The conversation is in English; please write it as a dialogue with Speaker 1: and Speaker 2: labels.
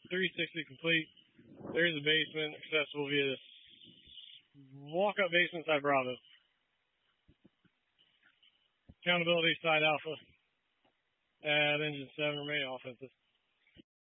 Speaker 1: 360 complete. There's the basement, accessible via this walk-up basement side Bravo. Accountability side Alpha. At engine 7, remain offensive.